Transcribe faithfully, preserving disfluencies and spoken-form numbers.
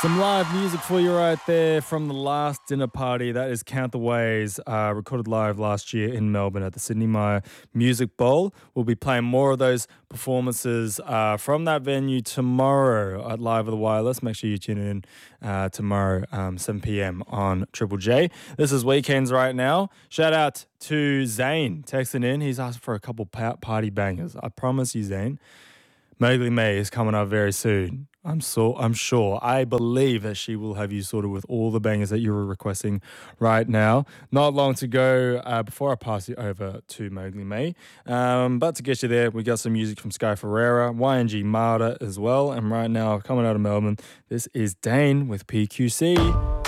Some live music for you right there from the last dinner party. That is Count the Ways, uh, recorded live last year in Melbourne at the Sydney Myer Music Bowl. We'll be playing more of those performances uh, from that venue tomorrow at Live with the Wireless. Make sure you tune in uh, tomorrow, um, seven p.m. on Triple J. This is Weekends right now. Shout out to Zane texting in. He's asked for a couple pa- party bangers. I promise you, Zane, Mowgli May is coming up very soon. I'm so I'm sure. I believe that she will have you sorted with all the bangers that you were requesting right now. Not long to go uh, before I pass you over to Mowgli May. Um, but to get you there, we got some music from Sky Ferreira, Y N G Marta as well. And right now, coming out of Melbourne, this is Dane with P Q C.